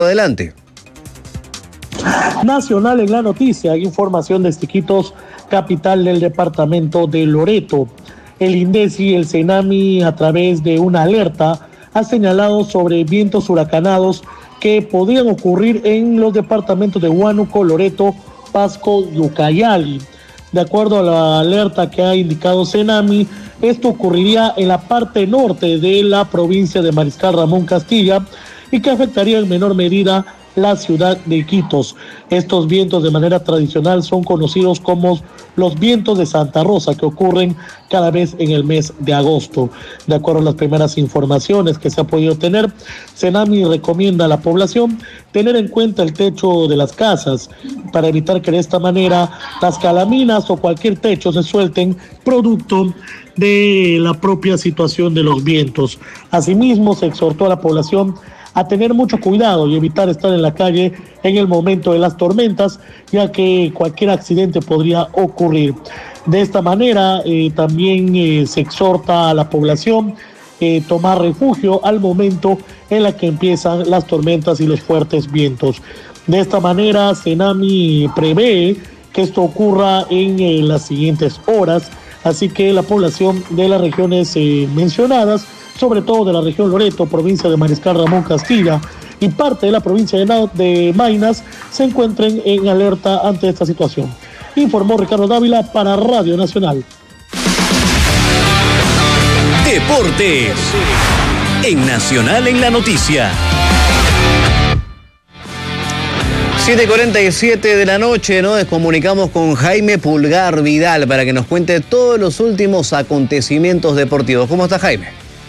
Adelante. Nacional en la noticia, información de Iquitos, capital del departamento de Loreto. El INDECI, el CENAMI, a través de una alerta, ha señalado sobre vientos huracanados que podrían ocurrir en los departamentos de Huánuco, Loreto, Pasco y Ucayali. De acuerdo a la alerta que ha indicado CENAMI, esto ocurriría en la parte norte de la provincia de Mariscal Ramón Castilla y que afectaría en menor medida la ciudad de Iquitos. Estos vientos de manera tradicional son conocidos como los vientos de Santa Rosa, que ocurren cada vez en el mes de agosto. De acuerdo a las primeras informaciones que se ha podido tener, CENAMI recomienda a la población tener en cuenta el techo de las casas para evitar que de esta manera las calaminas o cualquier techo se suelten producto de la propia situación de los vientos. Asimismo, se exhortó a la población a tener mucho cuidado y evitar estar en la calle en el momento de las tormentas, ya que cualquier accidente podría ocurrir. De esta manera, también se exhorta a la población tomar refugio al momento en la que empiezan las tormentas y los fuertes vientos. De esta manera, CENAMI prevé que esto ocurra en las siguientes horas, así que la población de las regiones mencionadas, sobre todo de la región Loreto, provincia de Mariscal Ramón Castilla y parte de la provincia de Maynas, se encuentren en alerta ante esta situación. Informó Ricardo Dávila para Radio Nacional. Deportes en Nacional en la Noticia. 7:47 de la noche, nos comunicamos con Jaime Pulgar Vidal para que nos cuente todos los últimos acontecimientos deportivos. ¿Cómo está, Jaime?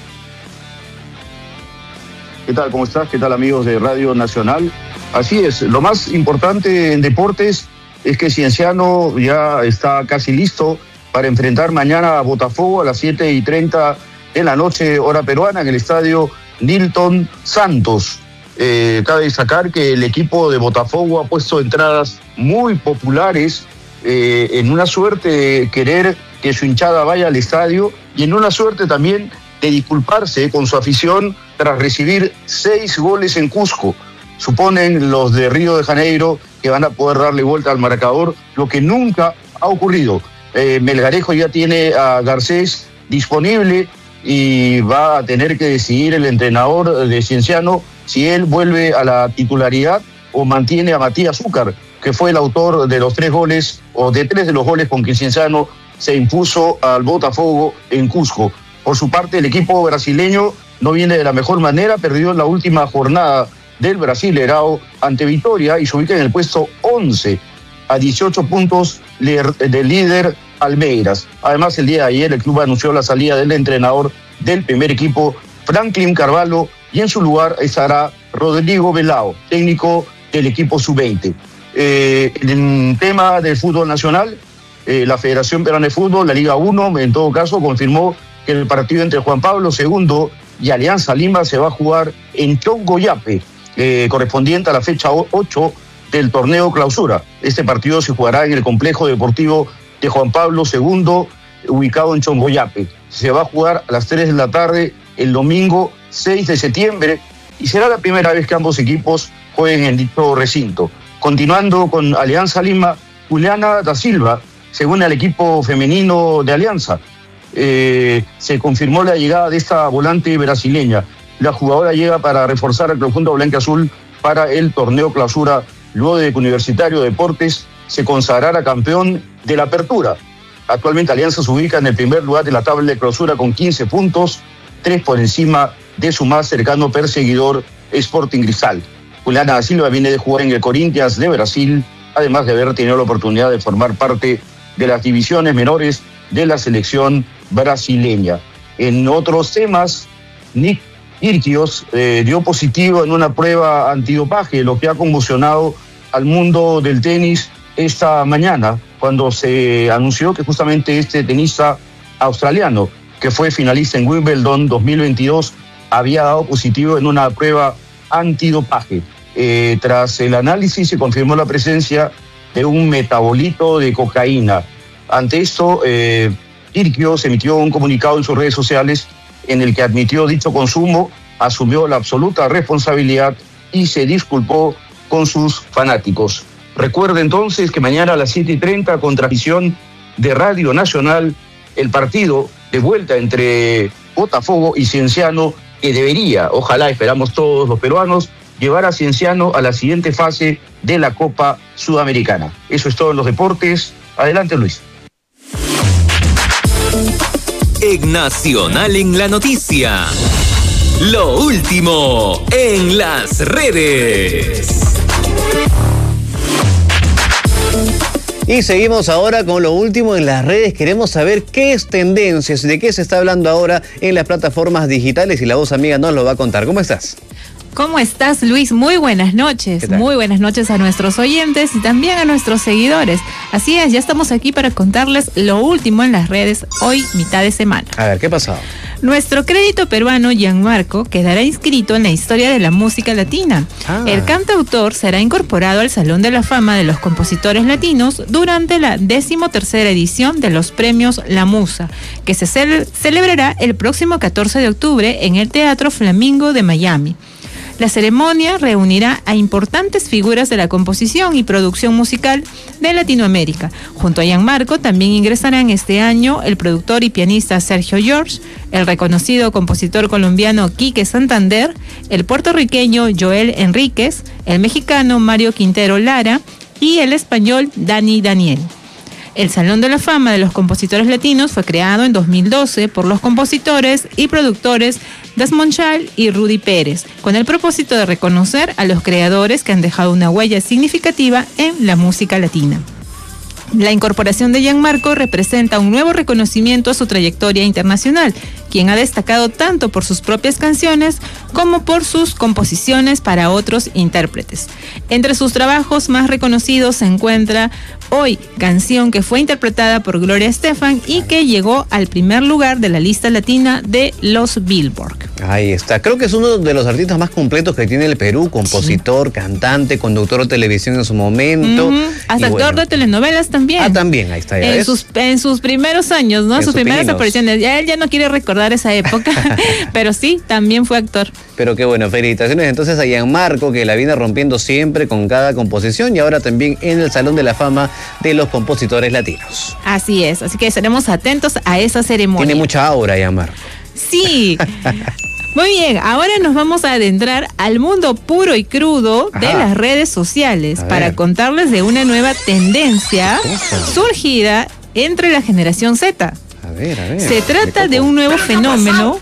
¿Qué tal? ¿Cómo estás? ¿Qué tal, amigos de Radio Nacional? Así es, lo más importante en deportes es que Cienciano ya está casi listo para enfrentar mañana a Botafogo a las 7:30 de la noche, hora peruana, en el estadio Nilton Santos. Cabe destacar que el equipo de Botafogo ha puesto entradas muy populares en una suerte de querer que su hinchada vaya al estadio y en una suerte también de disculparse con su afición tras recibir 6 goles en Cusco. Suponen los de Río de Janeiro que van a poder darle vuelta al marcador, lo que nunca ha ocurrido. Melgarejo ya tiene a Garcés disponible y va a tener que decidir el entrenador de Cienciano si él vuelve a la titularidad o mantiene a Matías Zúcar, que fue el autor de los 3 goles, o de 3 de los goles con que Cienciano se impuso al Botafogo en Cusco. Por su parte, el equipo brasileño no viene de la mejor manera, perdió en la última jornada del Brasileirao ante Vitória y se ubica en el puesto 11, a 18 puntos del líder Palmeiras. Además, el día de ayer el club anunció la salida del entrenador del primer equipo, Franklin Carvalho, y en su lugar estará Rodrigo Velao, técnico del equipo sub-20. En tema del fútbol nacional, la Federación Peruana de Fútbol, la Liga 1, en todo caso, confirmó que el partido entre Juan Pablo II y Alianza Lima se va a jugar en Chongoyape, correspondiente a la fecha 8 del torneo clausura. Este partido se jugará en el complejo deportivo de Juan Pablo II, ubicado en Chongoyape. Se va a jugar a las 3 de la tarde el domingo 6 de septiembre y será la primera vez que ambos equipos jueguen en dicho recinto. Continuando con Alianza Lima, Juliana da Silva se une al equipo femenino de Alianza. Se confirmó la llegada de esta volante brasileña. La jugadora llega para reforzar al conjunto blanquiazul para el torneo clausura, luego de que Universitario de Deportes se consagrara campeón de la apertura. Actualmente Alianza se ubica en el primer lugar de la tabla de clausura con 15 puntos, 3 por encima de su más cercano perseguidor, Sporting Cristal. Juliana da Silva viene de jugar en el Corinthians de Brasil, además de haber tenido la oportunidad de formar parte de las divisiones menores de la selección brasileña. En otros temas, Nick Kyrgios dio positivo en una prueba antidopaje, lo que ha conmocionado al mundo del tenis esta mañana, cuando se anunció que justamente este tenista australiano, que fue finalista en Wimbledon 2022, había dado positivo en una prueba antidopaje. Tras el análisis se confirmó la presencia de un metabolito de cocaína. Ante esto, Kyrgios emitió un comunicado en sus redes sociales en el que admitió dicho consumo, asumió la absoluta responsabilidad y se disculpó con sus fanáticos. Recuerde entonces que mañana a las 7:30, con transmisión de Radio Nacional, el partido de vuelta entre Botafogo y Cienciano, que debería, ojalá, esperamos todos los peruanos, llevar a Cienciano a la siguiente fase de la Copa Sudamericana. Eso es todo en los deportes. Adelante, Luis. En Nacional en la Noticia, lo último en las redes. Y seguimos ahora con lo último en las redes. Queremos saber qué es tendencias, de qué se está hablando ahora en las plataformas digitales, y la voz amiga nos lo va a contar. ¿Cómo estás? ¿Cómo estás, Luis? Muy buenas noches. Muy buenas noches a nuestros oyentes y también a nuestros seguidores. Así es, ya estamos aquí para contarles lo último en las redes hoy, mitad de semana. A ver, ¿qué pasó? Nuestro crédito peruano Gianmarco quedará inscrito en la historia de la música latina. El cantautor será incorporado al Salón de la Fama de los Compositores Latinos durante la 13ª edición de los premios La Musa, que se celebrará el próximo 14 de octubre en el Teatro Flamingo de Miami. La ceremonia reunirá a importantes figuras de la composición y producción musical de Latinoamérica. Junto a Gianmarco también ingresarán este año el productor y pianista Sergio George, el reconocido compositor colombiano Quique Santander, el puertorriqueño Joel Enríquez, el mexicano Mario Quintero Lara y el español Dani Daniel. El Salón de la Fama de los Compositores Latinos fue creado en 2012 por los compositores y productores Desmond Chal y Rudy Pérez, con el propósito de reconocer a los creadores que han dejado una huella significativa en la música latina. La incorporación de Gianmarco representa un nuevo reconocimiento a su trayectoria internacional, quien ha destacado tanto por sus propias canciones como por sus composiciones para otros intérpretes. Entre sus trabajos más reconocidos se encuentra Hoy, canción que fue interpretada por Gloria Estefan y que llegó al primer lugar de la lista latina de los Billboard. Ahí está. Creo que es uno de los artistas más completos que tiene el Perú. Compositor, cantante, conductor de televisión en su momento. Hasta actor de telenovelas también. También, ahí está. En sus primeros años, ¿no? Sus primeras apariciones. Ya él ya no quiere recordar esa época, pero sí, también fue actor. Pero qué bueno, felicitaciones entonces a Gianmarco, que la viene rompiendo siempre con cada composición, y ahora también en el Salón de la Fama de los Compositores Latinos. Así es, así que estaremos atentos a esa ceremonia. Tiene mucha aura, Gianmarco. Sí. Muy bien, ahora nos vamos a adentrar al mundo puro y crudo de las redes sociales para contarles de una nueva tendencia surgida entre la generación Z. A ver. Se trata de un nuevo fenómeno.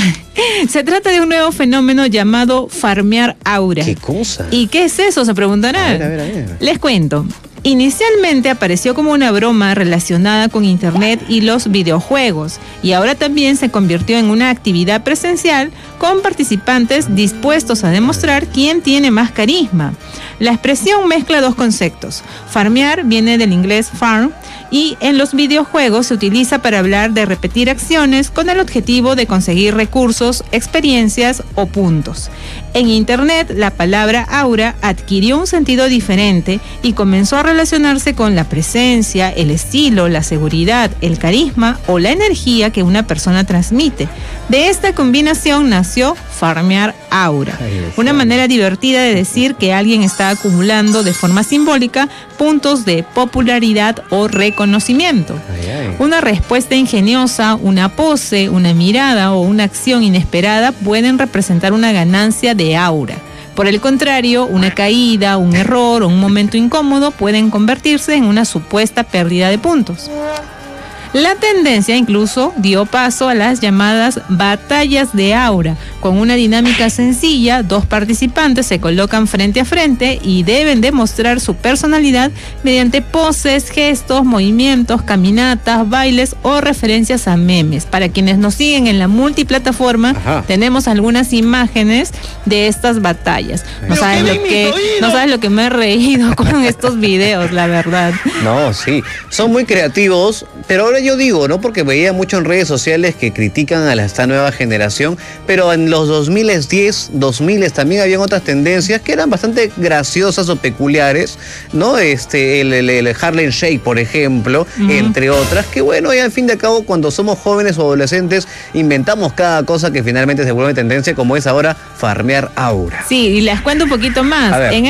Se trata de un nuevo fenómeno llamado farmear aura. ¿Qué cosa? ¿Y qué es eso? Se preguntarán. A ver. Les cuento. Inicialmente apareció como una broma relacionada con Internet y los videojuegos, y ahora también se convirtió en una actividad presencial con participantes dispuestos a demostrar quién tiene más carisma. La expresión mezcla dos conceptos. Farmear viene del inglés farm, y en los videojuegos se utiliza para hablar de repetir acciones con el objetivo de conseguir recursos, experiencias o puntos. En Internet, la palabra aura adquirió un sentido diferente y comenzó a relacionarse con la presencia, el estilo, la seguridad, el carisma o la energía que una persona transmite. De esta combinación nació farmear aura, una manera divertida de decir que alguien está acumulando de forma simbólica puntos de popularidad o reconocimiento. Una respuesta ingeniosa, una pose, una mirada o una acción inesperada pueden representar una ganancia de aura. Por el contrario, una caída, un error o un momento incómodo pueden convertirse en una supuesta pérdida de puntos. La tendencia incluso dio paso a las llamadas batallas de aura. Con una dinámica sencilla, dos participantes se colocan frente a frente y deben demostrar su personalidad mediante poses, gestos, movimientos, caminatas, bailes o referencias a memes. Para quienes nos siguen en la multiplataforma, tenemos algunas imágenes de estas batallas. No sabes lo que me he reído con estos videos, la verdad. No, sí, son muy creativos, pero ahora yo digo, ¿no? Porque veía mucho en redes sociales que critican a esta nueva generación, pero en los 2000 también habían otras tendencias que eran bastante graciosas o peculiares, ¿no? El Harlem Shake, por ejemplo, entre otras, que bueno, y al fin de cabo, cuando somos jóvenes o adolescentes, inventamos cada cosa que finalmente se vuelve tendencia, como es ahora farmear aura. Sí, y les cuento un poquito más. A ver.